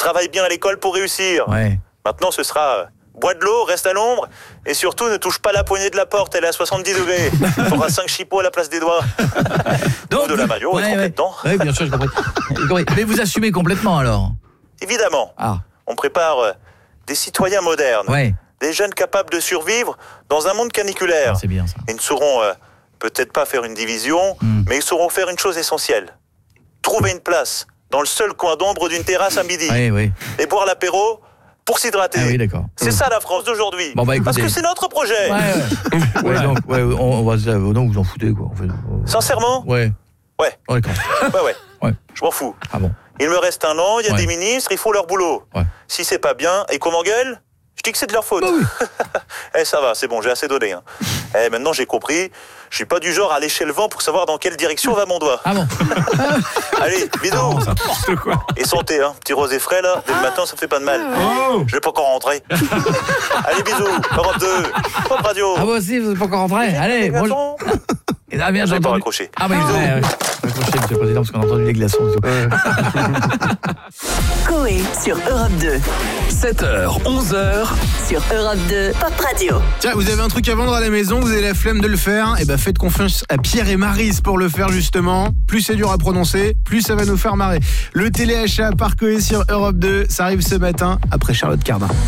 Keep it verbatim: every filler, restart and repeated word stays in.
travaille bien à l'école pour réussir. Ouais. Maintenant, ce sera euh, bois de l'eau, reste à l'ombre, et surtout, ne touche pas la poignée de la porte, elle est à soixante-dix degrés. Tu auras cinq chipots à la place des doigts. Donc, Ou de la maillot, ouais, ouais, ouais. dedans. Oui, bien sûr, je comprends. Mais vous assumez complètement, alors? Évidemment, Ah, on prépare euh, des citoyens modernes, ouais. des jeunes capables de survivre dans un monde caniculaire. Ah, c'est bien, ça. Ils ne sauront euh, peut-être pas faire une division, Mm. mais ils sauront faire une chose essentielle. Trouver une place dans le seul coin d'ombre d'une terrasse à midi. Oui, oui. Et boire l'apéro pour s'hydrater. Ah oui, d'accord. C'est ça la France d'aujourd'hui. Bon, bah, écoutez. Parce que c'est notre projet. Ouais, ouais. Ouais, donc, ouais, on, on va se... Donc, vous en foutez, quoi. En fait. Sincèrement ? Ouais. Ouais. Ouais, d'accord. Ouais, ouais. Ouais. Je m'en fous. Ah bon. Il me reste un an, il y a Ouais. des ministres, ils font leur boulot. Ouais. Si c'est pas bien, et qu'on m'engueule, je dis que c'est de leur faute. Bah oui. Eh, ça va, c'est bon, j'ai assez donné. Hein. Eh, maintenant j'ai compris, je suis pas du genre à lécher le vent pour savoir dans quelle direction va mon doigt. Ah bon. Allez, bisous. N'importe quoi. Et santé, hein. Petit rosé frais là, dès le matin ça me fait pas de mal. Oh. Je vais pas encore rentrer. Allez, bisous. Europe deux, Pop Radio. Ah, vous aussi, vous n'êtes pas encore rentré? Allez, Les moi, glaçons. je... Ah, bien, j'ai J'ai pas entendu. raccroché. Ah, bah, ouais, ouais. Raccroché, monsieur le président, parce qu'on a entendu les glaçons et tout. Coé sur Europe deux. sept heures, onze heures. Sur Europe deux, Pop Radio. Tiens, vous avez un truc à vendre à la maison, vous avez la flemme de le faire, et ben faites confiance à Pierre et Maryse pour le faire justement. Plus c'est dur à prononcer, plus ça va nous faire marrer. Le téléachat par Coé sur Europe deux, ça arrive ce matin après Charlotte Cardin.